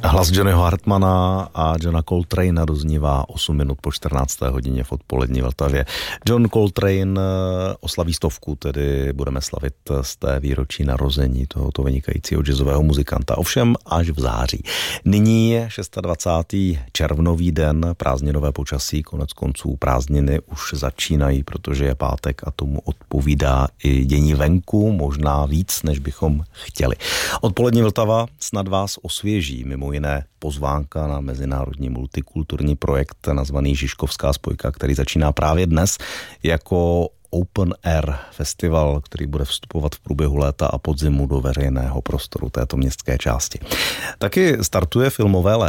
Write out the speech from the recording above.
Hlas Johnnyho Hartmana a Johna Coltrane doznívá 8 minut po 14. hodině v odpolední Vltavě. John Coltrane oslaví 100, tedy budeme slavit z té výročí narození tohoto vynikajícího jazzového muzikanta. Ovšem až v září. Nyní je 26. červnový den, prázdninové počasí, konec konců prázdniny už začínají, protože je pátek a tomu odpovídá i dění venku, možná víc, než bychom chtěli. Odpolední Vltava snad vás osvěží, mimo jiné pozvánka na mezinárodní multikulturní projekt nazvaný Žižkovská spojka, který začíná právě dnes jako Open Air festival, který bude vstupovat v průběhu léta a podzimu do veřejného prostoru této městské části. Taky startuje filmové léto.